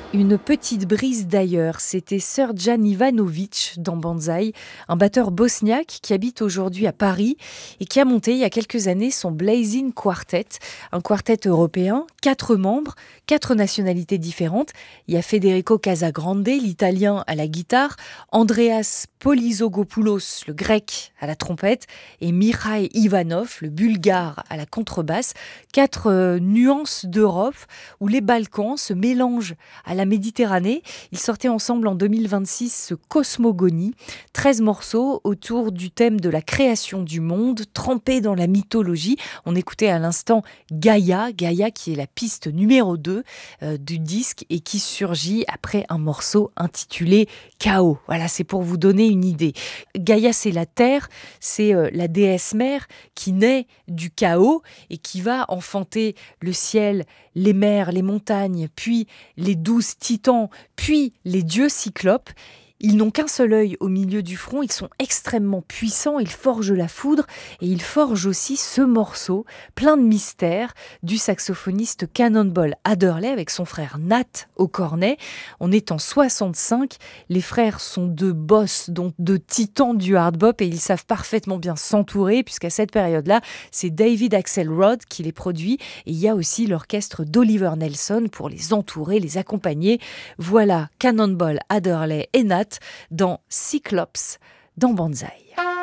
Une petite brise d'ailleurs, c'était Srdjan Ivanović dans Banzai, un batteur bosniaque qui habite aujourd'hui à Paris et qui a monté il y a quelques années son Blazing Quartet, un quartet européen, 4 membres, 4 nationalités différentes. Il y a Federico Casagrande, l'italien à la guitare, Andreas Polysogopoulos, le grec à la trompette, et Mihai Ivanov, le bulgare à la contrebasse. 4 nuances d'Europe où les Balkans se mélangent à la Méditerranée. Ils sortaient ensemble en 2026 ce Cosmogonie, 13 morceaux autour du thème de la création du monde, trempés dans la mythologie. On écoutait à l'instant Gaïa qui est la piste numéro 2 du disque et qui surgit après un morceau intitulé Chaos. Voilà, c'est pour vous donner une idée. Gaïa, c'est la terre, c'est la déesse mère qui naît du chaos et qui va enfanter le ciel, les mers, les montagnes, puis les 12 titans, puis les dieux cyclopes. Ils n'ont qu'un seul œil au milieu du front, ils sont extrêmement puissants, ils forgent la foudre et ils forgent aussi ce morceau plein de mystères du saxophoniste Cannonball Adderley avec son frère Nat au cornet. On est en 65, les frères sont deux boss, donc deux titans du hard bop et ils savent parfaitement bien s'entourer puisqu'à cette période-là, c'est David Axelrod qui les produit et il y a aussi l'orchestre d'Oliver Nelson pour les entourer, les accompagner. Voilà Cannonball Adderley et Nat dans Cyclops dans Banzai.